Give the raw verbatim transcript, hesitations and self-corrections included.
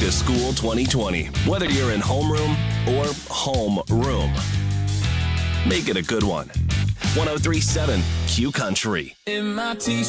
to School twenty twenty. Whether you're in homeroom or home room, make it a good one. one oh three point seven Q Country. In my t